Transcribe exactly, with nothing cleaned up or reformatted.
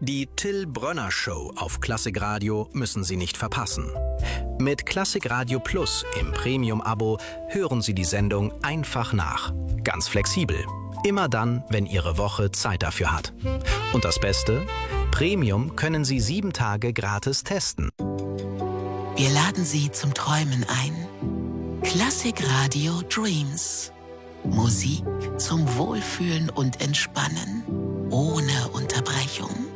Die Till Brönner Show auf Klassikradio müssen Sie nicht verpassen. Mit Klassikradio Plus im Premium-Abo hören Sie die Sendung einfach nach. Ganz flexibel. Immer dann, wenn Ihre Woche Zeit dafür hat. Und das Beste? Premium können Sie sieben Tage gratis testen. Wir laden Sie zum Träumen ein. Klassikradio Dreams. Musik zum Wohlfühlen und Entspannen. Ohne Unterbrechung.